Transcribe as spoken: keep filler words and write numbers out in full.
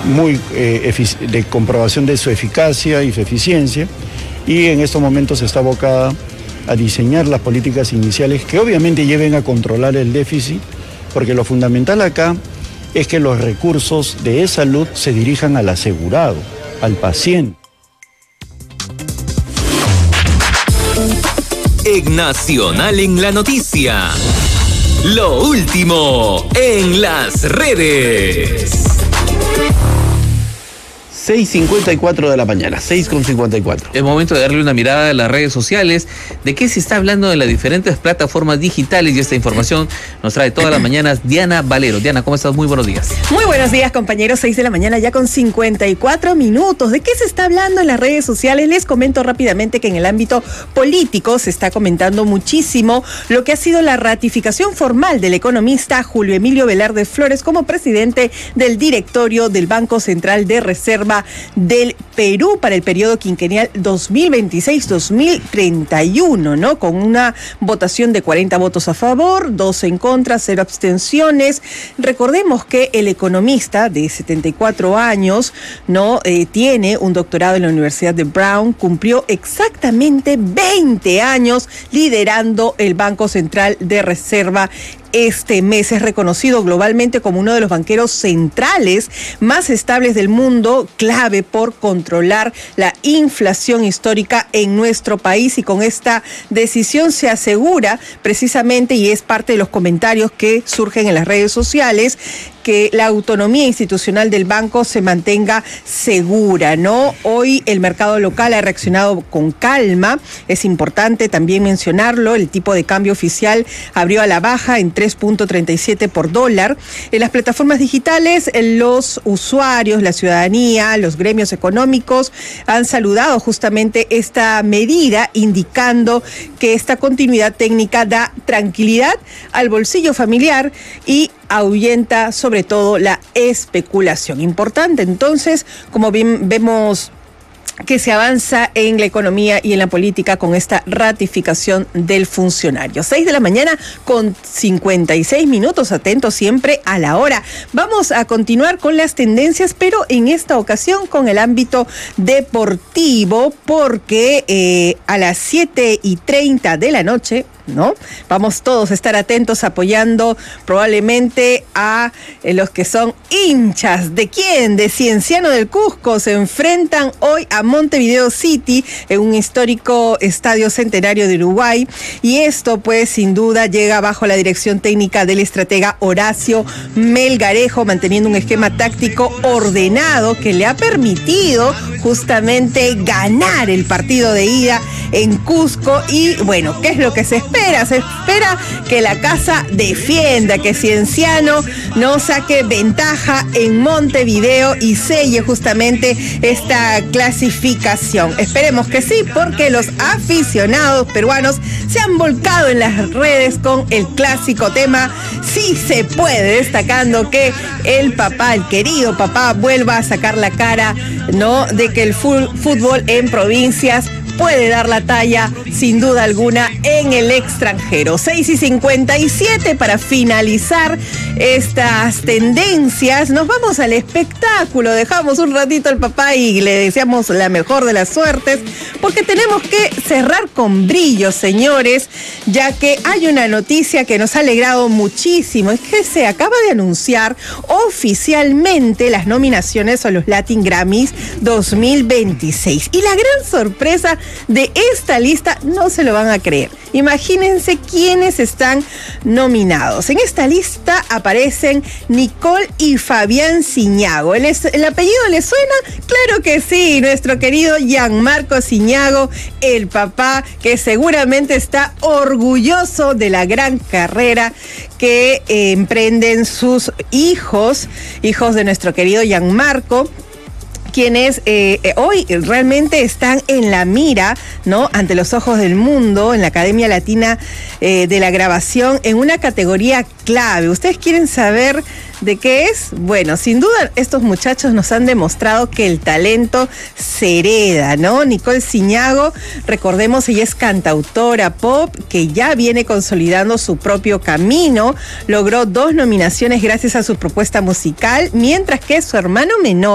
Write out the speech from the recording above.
muy eh, de comprobación de su eficacia y su eficiencia, y en estos momentos está abocada a diseñar las políticas iniciales que obviamente lleven a controlar el déficit, porque lo fundamental acá es que los recursos de salud se dirijan al asegurado, al paciente. En Nacional en la Noticia, lo último en las redes. seis cincuenta y cuatro de la mañana, seis con cincuenta y cuatro. Es momento de darle una mirada a las redes sociales, de qué se está hablando en las diferentes plataformas digitales, y esta información nos trae todas las mañanas Diana Valero. Diana, ¿cómo estás? Muy buenos días. Muy buenos días, compañeros. seis de la mañana ya con cincuenta y cuatro minutos. ¿De qué se está hablando en las redes sociales? Les comento rápidamente que en el ámbito político se está comentando muchísimo lo que ha sido la ratificación formal del economista Julio Emilio Velarde Flores como presidente del directorio del Banco Central de Reserva del Perú para el periodo quinquenal dos mil veintiséis dos mil treinta y uno, ¿no? Con una votación de cuarenta votos a favor, dos en contra, cero abstenciones. Recordemos que el economista de setenta y cuatro años, ¿no? Eh, tiene un doctorado en la Universidad de Brown, cumplió exactamente veinte años liderando el Banco Central de Reserva. Este mes es reconocido globalmente como uno de los banqueros centrales más estables del mundo, clave por controlar la inflación histórica en nuestro país, y con esta decisión se asegura precisamente, y es parte de los comentarios que surgen en las redes sociales, que la autonomía institucional del banco se mantenga segura, ¿no? Hoy el mercado local ha reaccionado con calma, es importante también mencionarlo, el tipo de cambio oficial abrió a la baja en tres punto treinta y siete por dólar. En las plataformas digitales, los usuarios, la ciudadanía, los gremios económicos han saludado justamente esta medida, indicando que esta continuidad técnica da tranquilidad al bolsillo familiar y ahuyenta sobre todo la especulación. Importante entonces, como bien vemos que se avanza en la economía y en la política con esta ratificación del funcionario. seis de la mañana con cincuenta y seis minutos, atentos siempre a la hora. Vamos a continuar con las tendencias, pero en esta ocasión con el ámbito deportivo, porque eh, a las siete y treinta de la noche, ¿no? Vamos todos a estar atentos apoyando probablemente a eh, los que son hinchas. ¿De quién? De Cienciano del Cusco. Se enfrentan hoy a Montevideo City en un histórico estadio centenario de Uruguay, y esto pues sin duda llega bajo la dirección técnica del estratega Horacio Melgarejo, manteniendo un esquema táctico ordenado que le ha permitido justamente ganar el partido de ida en Cusco. Y bueno, ¿qué es lo que se espera? Se espera que la casa defienda, que Cienciano no saque ventaja en Montevideo y selle justamente esta clasificación. Esperemos que sí, porque los aficionados peruanos se han volcado en las redes con el clásico tema Sí se puede, destacando que el papá, el querido papá, vuelva a sacar la cara, ¿no? De que el fútbol en provincias puede dar la talla, sin duda alguna, en el extranjero. seis y cincuenta y siete para finalizar estas tendencias. Nos vamos al espectáculo. Dejamos un ratito al papá y le deseamos la mejor de las suertes, porque tenemos que cerrar con brillo, señores, ya que hay una noticia que nos ha alegrado muchísimo. Es que se acaba de anunciar oficialmente las nominaciones a los Latin Grammys dos mil veintiséis. Y la gran sorpresa de esta lista, no se lo van a creer. Imagínense quiénes están nominados. En esta lista aparecen Nicole y Fabián Ciñago. ¿El, es, ¿El apellido le suena? Claro que sí, nuestro querido Gianmarco Ciñago, el papá, que seguramente está orgulloso de la gran carrera que eh, emprenden sus hijos, hijos de nuestro querido Gianmarco, quienes eh, hoy realmente están en la mira, ¿no? Ante los ojos del mundo, en la Academia Latina eh, de la Grabación, en una categoría clave. ¿Ustedes quieren saber de qué es? Bueno, sin duda estos muchachos nos han demostrado que el talento se hereda, ¿no? Nicole Ciñago, recordemos, ella es cantautora pop que ya viene consolidando su propio camino, logró dos nominaciones gracias a su propuesta musical, mientras que su hermano menor